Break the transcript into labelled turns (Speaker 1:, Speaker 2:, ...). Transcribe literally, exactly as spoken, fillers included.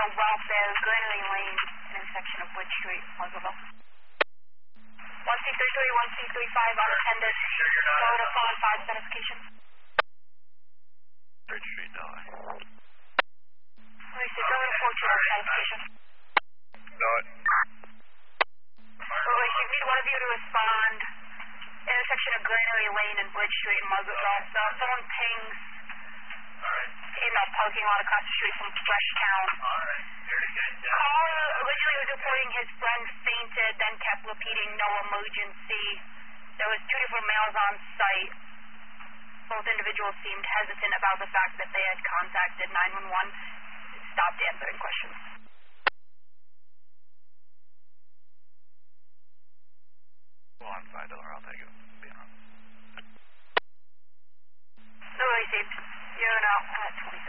Speaker 1: Welfare, Granary Lane, intersection of Bridge Street, Pleasantville. one C three three, one C three five, unattended. Go to phone five identification.
Speaker 2: Bridge Street, no.
Speaker 1: Let me see, go to fourteen identification.
Speaker 2: No.
Speaker 1: Wait, wait, you need one of you to respond. Intersection of Granary Lane and Bridge Street in Margaretville. So someone pings in a parking lot across the street from Freshtown.
Speaker 3: Alright, very good.
Speaker 1: Caller originally was reporting his friend fainted, then kept repeating no emergency. There was two different males on site. Both individuals seemed hesitant about the fact that they had contacted nine one one. Stopped answering questions.
Speaker 2: Well, I'm five dollar, I'll take it.
Speaker 1: No received. You're out at twenty.